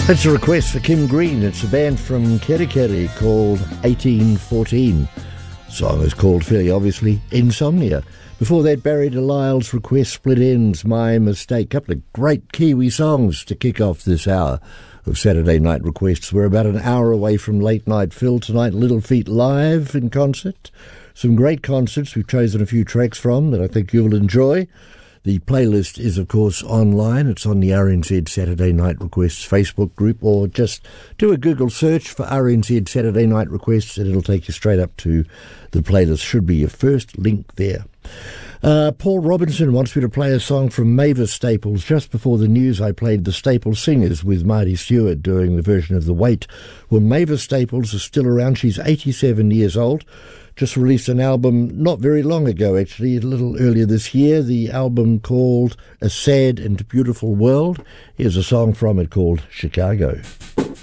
It's a request for Kim Green. It's a band from Kerikeri called 1814. The song is called, fairly obviously, Insomnia. Before that, Barry Delisle's request, Split Ends, My Mistake. Couple of great Kiwi songs to kick off this hour of Saturday Night Requests. We're about an hour away from Late Night Phil tonight. Little Feat live in concert. Some great concerts we've chosen a few tracks from that I think you'll enjoy. The playlist is, of course, online. It's on the RNZ Saturday Night Requests Facebook group, or just do a Google search for RNZ Saturday Night Requests and it'll take you straight up to the playlist. Should be your first link there. Paul Robinson wants me to play a song from Mavis Staples. Just before the news, I played the Staples Singers with Marty Stewart doing the version of The Wait. Well, Mavis Staples is still around. She's 87 years old. Just released an album not very long ago, actually, a little earlier this year. The album called A Sad and Beautiful World. Here's a song from it called Chicago.